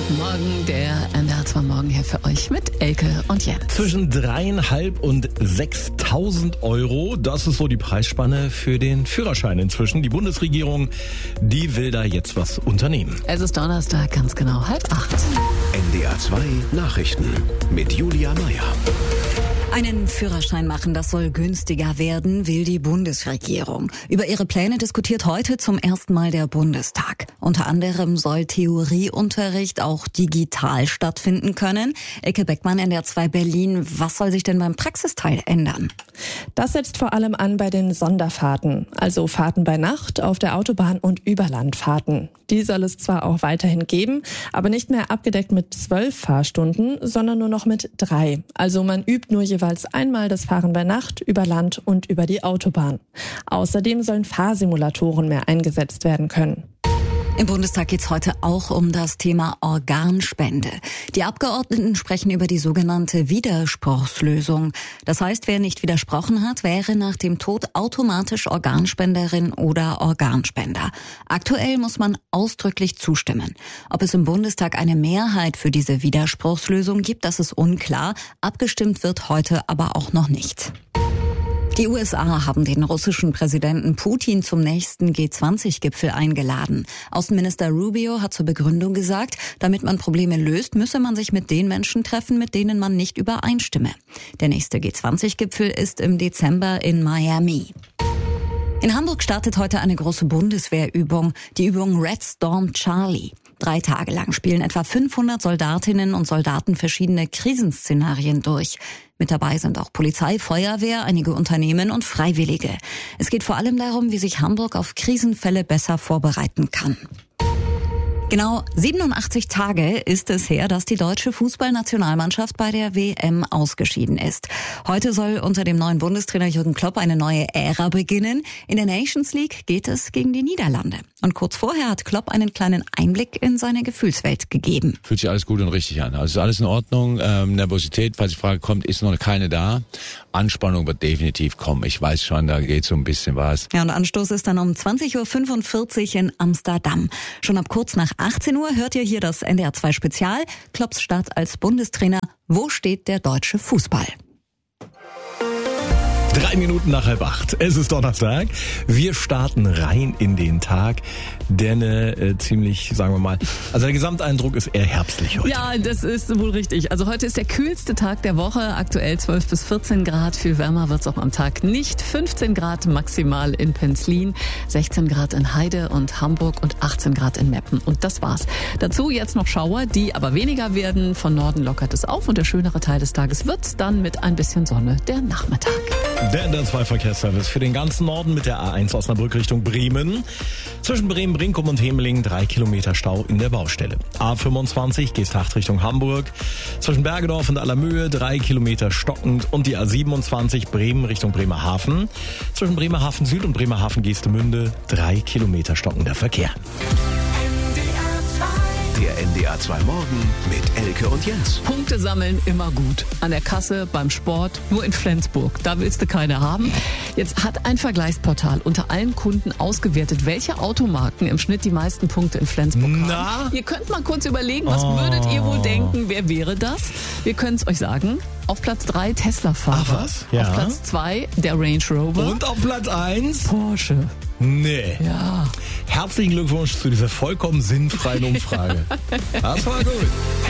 Guten Morgen, der NDR 2 Morgen hier für euch mit Elke und Jens. Zwischen 3.500 und 6.000 Euro, das ist so die Preisspanne für den Führerschein inzwischen. Die Bundesregierung, die will da jetzt was unternehmen. Es ist Donnerstag, ganz genau 7:30. NDR 2 Nachrichten mit Julia Meyer. Einen Führerschein machen, das soll günstiger werden, will die Bundesregierung. Über ihre Pläne diskutiert heute zum ersten Mal der Bundestag. Unter anderem soll Theorieunterricht auch digital stattfinden können. Elke Beckmann, NDR 2 Berlin. Was soll sich denn beim Praxisteil ändern? Das setzt vor allem an bei den Sonderfahrten, also Fahrten bei Nacht, auf der Autobahn und Überlandfahrten. Die soll es zwar auch weiterhin geben, aber nicht mehr abgedeckt mit 12 Fahrstunden, sondern nur noch mit 3. Also man übt nur jeweils einmal das Fahren bei Nacht, über Land und über die Autobahn. Außerdem sollen Fahrsimulatoren mehr eingesetzt werden können. Im Bundestag geht es heute auch um das Thema Organspende. Die Abgeordneten sprechen über die sogenannte Widerspruchslösung. Das heißt, wer nicht widersprochen hat, wäre nach dem Tod automatisch Organspenderin oder Organspender. Aktuell muss man ausdrücklich zustimmen. Ob es im Bundestag eine Mehrheit für diese Widerspruchslösung gibt, das ist unklar. Abgestimmt wird heute aber auch noch nicht. Die USA haben den russischen Präsidenten Putin zum nächsten G20-Gipfel eingeladen. Außenminister Rubio hat zur Begründung gesagt, damit man Probleme löst, müsse man sich mit den Menschen treffen, mit denen man nicht übereinstimme. Der nächste G20-Gipfel ist im Dezember in Miami. In Hamburg startet heute eine große Bundeswehrübung, die Übung Red Storm Charlie. 3 Tage lang spielen etwa 500 Soldatinnen und Soldaten verschiedene Krisenszenarien durch. Mit dabei sind auch Polizei, Feuerwehr, einige Unternehmen und Freiwillige. Es geht vor allem darum, wie sich Hamburg auf Krisenfälle besser vorbereiten kann. Genau 87 Tage ist es her, dass die deutsche Fußballnationalmannschaft bei der WM ausgeschieden ist. Heute soll unter dem neuen Bundestrainer Jürgen Klopp eine neue Ära beginnen. In der Nations League geht es gegen die Niederlande. Und kurz vorher hat Klopp einen kleinen Einblick in seine Gefühlswelt gegeben. Fühlt sich alles gut und richtig an. Also ist alles in Ordnung. Nervosität, falls die Frage kommt, ist noch keine da. Anspannung wird definitiv kommen. Ich weiß schon, da geht so ein bisschen was. Ja, und Anstoß ist dann um 20.45 Uhr in Amsterdam. Schon ab kurz nach 18 Uhr hört ihr hier das NDR 2 Spezial. Klopps Start als Bundestrainer. Wo steht der deutsche Fußball? 3 Minuten nach 7:30. Es ist Donnerstag. Wir starten rein in den Tag, der ziemlich, sagen wir mal, also der Gesamteindruck ist eher herbstlich heute. Ja, das ist wohl richtig. Also heute ist der kühlste Tag der Woche. Aktuell 12 bis 14 Grad. Viel wärmer wird es auch am Tag nicht. 15 Grad maximal in Penzlin, 16 Grad in Heide und Hamburg und 18 Grad in Meppen. Und das war's. Dazu jetzt noch Schauer, die aber weniger werden. Von Norden lockert es auf und der schönere Teil des Tages wird dann mit ein bisschen Sonne der Nachmittag. Der NDR 2 Verkehrsservice für den ganzen Norden mit der A1 Osnabrück Richtung Bremen. Zwischen Bremen, Brinkum und Hemeling 3 Kilometer Stau in der Baustelle. A25 Geesthacht Richtung Hamburg. Zwischen Bergedorf und Allermöhe 3 Kilometer stockend und die A27 Bremen Richtung Bremerhaven. Zwischen Bremerhaven Süd und Bremerhaven Geestemünde 3 Kilometer stockender Verkehr. Der NDR 2 Morgen mit Elke und Jens. Punkte sammeln immer gut. An der Kasse, beim Sport, nur in Flensburg. Da willst du keine haben. Jetzt hat ein Vergleichsportal unter allen Kunden ausgewertet, welche Automarken im Schnitt die meisten Punkte in Flensburg haben. Ihr könnt mal kurz überlegen, was würdet ihr wohl denken, wer wäre das? Wir können es euch sagen. Auf Platz 3 Tesla-Fahrer. Ach was? Ja. Auf Platz 2 der Range Rover. Und auf Platz 1? Porsche. Nee. Ja. Herzlichen Glückwunsch zu dieser vollkommen sinnfreien Umfrage. Das war gut.